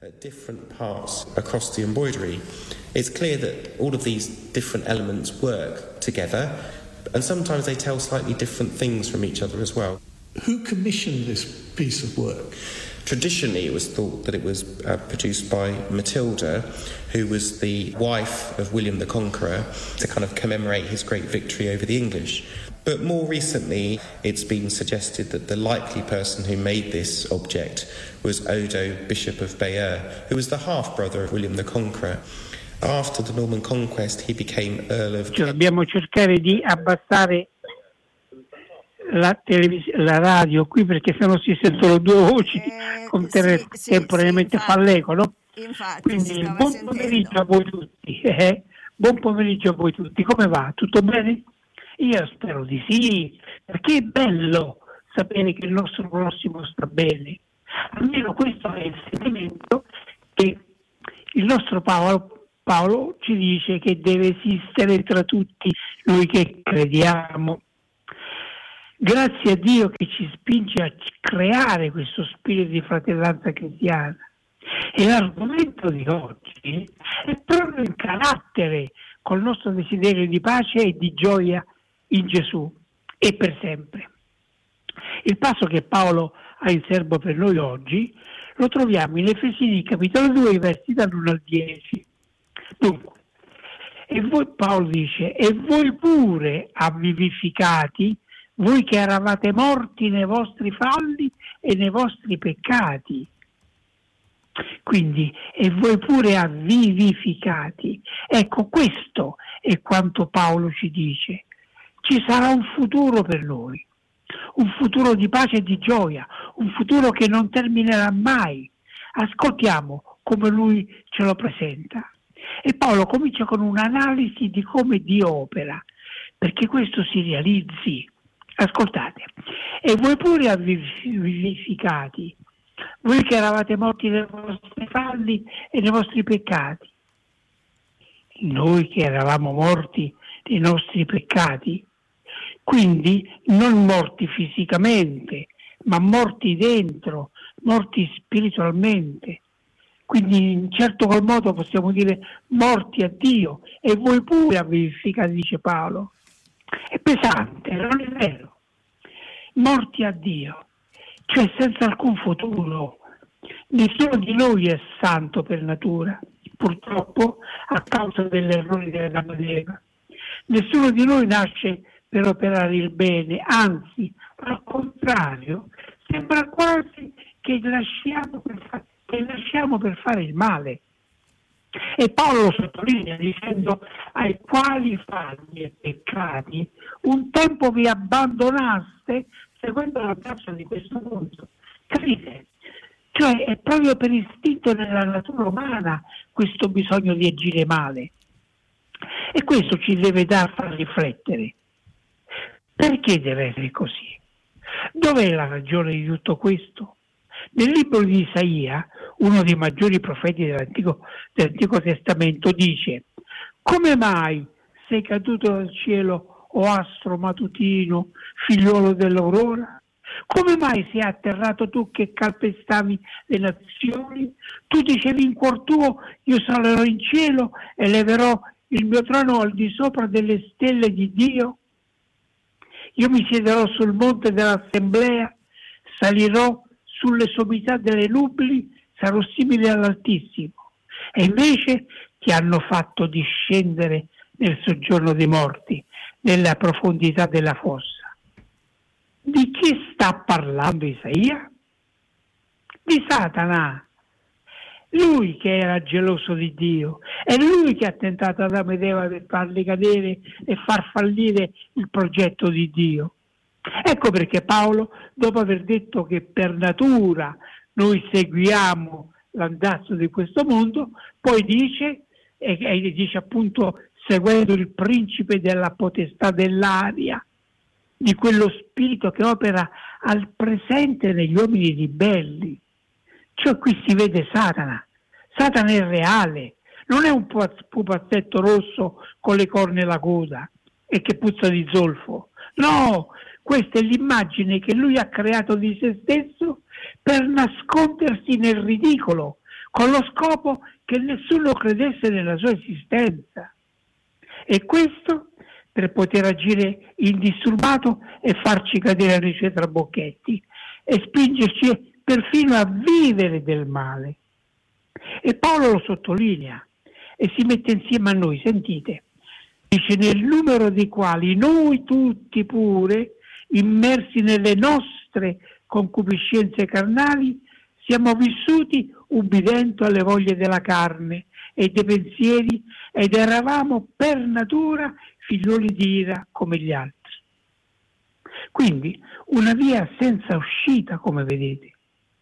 At different parts across the embroidery, it's clear that all of these different elements work together, and sometimes they tell slightly different things from each other as well. Who commissioned this piece of work? Traditionally, it was thought that it was produced by Matilda, who was the wife of William the Conqueror, to kind of commemorate his great victory over the English. But more recently, it's been suggested that the likely person who made this object was Odo, Bishop of Bayeux, who was the half-brother of William the Conqueror. After the Norman conquest, he became Earl of... Dobbiamo cercare di abbassare la radio qui, perché sennò si sentono due voci contemporaneamente fa l'eco, no? Infatti, quindi buon pomeriggio a voi tutti. Buon pomeriggio a voi tutti. Come va? Tutto bene? Io spero di sì, perché è bello sapere che il nostro prossimo sta bene. Almeno questo è il sentimento che il nostro Paolo ci dice che deve esistere tra tutti noi che crediamo. Grazie a Dio che ci spinge a creare questo spirito di fratellanza cristiana. E l'argomento di oggi è proprio in carattere col nostro desiderio di pace e di gioia in Gesù e per sempre. Il passo che Paolo ha in serbo per noi oggi lo troviamo in Efesini capitolo 2, versi dall'1 al 10. Dunque, e voi, Paolo dice, e voi pure avvivificati, voi che eravate morti nei vostri falli e nei vostri peccati. Quindi, e voi pure avvivificati. Ecco, questo è quanto Paolo ci dice. Ci sarà un futuro per noi, un futuro di pace e di gioia, un futuro che non terminerà mai. Ascoltiamo come lui ce lo presenta. E Paolo comincia con un'analisi di come Dio opera, perché questo si realizzi. Ascoltate, e voi pure avvivificati, voi che eravate morti nei vostri falli e nei vostri peccati. Noi che eravamo morti nei nostri peccati, quindi non morti fisicamente, ma morti dentro, morti spiritualmente. Quindi in certo qual modo possiamo dire morti a Dio, e voi pure avvivificati, dice Paolo. È pesante, non è vero? Morti a Dio, cioè senza alcun futuro. Nessuno di noi è santo per natura, purtroppo a causa dell'errore dell'Adamo ed Eva. Nessuno di noi nasce per operare il bene, anzi, al contrario, sembra quasi che nasciamo per fare il male. E Paolo lo sottolinea dicendo: ai quali falli e peccati un tempo vi abbandonaste seguendo la piazza di questo mondo. Capite? Cioè è proprio per istinto nella natura umana questo bisogno di agire male. E questo ci deve far riflettere. Perché deve essere così? Dov'è la ragione di tutto questo? Nel libro di Isaia, uno dei maggiori profeti dell'Antico Testamento, dice: come mai sei caduto dal cielo, o astro mattutino, figliuolo dell'aurora? Come mai sei atterrato tu che calpestavi le nazioni? Tu dicevi in cuor tuo: io salerò in cielo e leverò il mio trono al di sopra delle stelle di Dio. Io mi siederò sul monte dell'assemblea, salirò sulle sommità delle nubi, sarò simile all'Altissimo. E invece ti hanno fatto discendere nel soggiorno dei morti, nella profondità della fossa. Di chi sta parlando Isaia? Di Satana. Lui che era geloso di Dio, è lui che ha tentato Adamo ed Eva per farli cadere e far fallire il progetto di Dio. Ecco perché Paolo, dopo aver detto che per natura noi seguiamo l'andazzo di questo mondo, poi dice, e dice appunto seguendo il principe della potestà dell'aria, di quello spirito che opera al presente negli uomini ribelli. Cioè qui si vede Satana. Satana è reale, non è un pupazzetto rosso con le corna e la coda e che puzza di zolfo. No, questa è l'immagine che lui ha creato di se stesso per nascondersi nel ridicolo, con lo scopo che nessuno credesse nella sua esistenza. E questo per poter agire indisturbato e farci cadere nei suoi trabocchetti e spingerci perfino a vivere del male. E Paolo lo sottolinea e si mette insieme a noi, sentite, dice: nel numero dei quali noi tutti pure, immersi nelle nostre concupiscenze carnali, siamo vissuti ubbidendo alle voglie della carne e dei pensieri ed eravamo per natura figlioli di ira come gli altri. Quindi una via senza uscita, come vedete.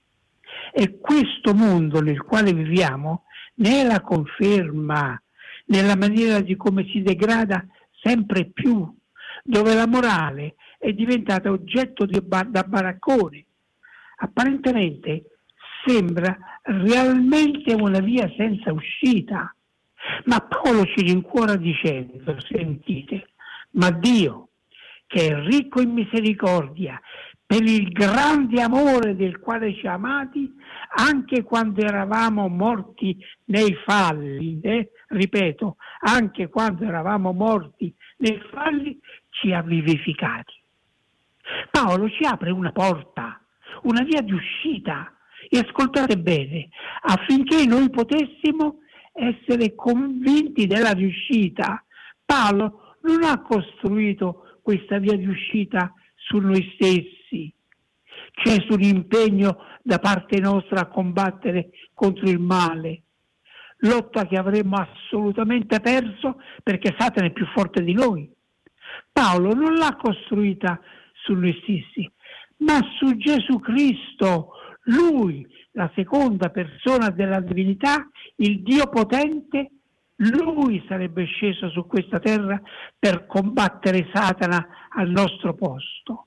E questo mondo nel quale viviamo ne è la conferma, nella maniera di come si degrada sempre più, dove la morale è diventata oggetto da baraccone. Apparentemente sembra realmente una via senza uscita. Ma Paolo ci rincuora dicendo, sentite, ma Dio, che è ricco in misericordia, per il grande amore del quale ci ha amati, anche quando eravamo morti nei falli, ripeto, anche quando eravamo morti nei falli, ci ha vivificati. Paolo ci apre una porta, una via di uscita, e ascoltate bene, affinché noi potessimo essere convinti della riuscita. Paolo non ha costruito questa via di uscita su noi stessi, cioè sull'impegno da parte nostra a combattere contro il male, lotta che avremmo assolutamente perso perché Satana è più forte di noi. Paolo non l'ha costruita su noi stessi, ma su Gesù Cristo, Lui, la seconda persona della divinità, il Dio potente. Lui sarebbe sceso su questa terra per combattere Satana al nostro posto.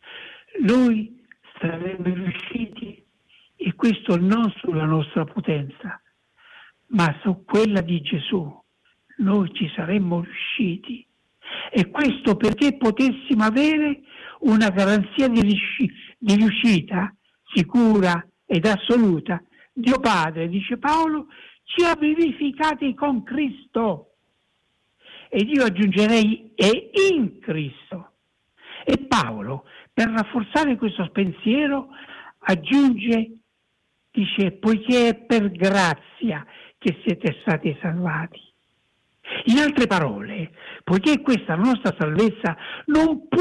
Noi saremmo riusciti, e questo non sulla nostra potenza, ma su quella di Gesù. Noi ci saremmo riusciti. E questo perché potessimo avere una garanzia di riuscita sicura ed assoluta. Dio Padre, dice Paolo, ci ha vivificati con Cristo. Ed io aggiungerei e in Cristo. E Paolo, per rafforzare questo pensiero, aggiunge, dice, poiché è per grazia che siete stati salvati. In altre parole, poiché questa nostra salvezza non può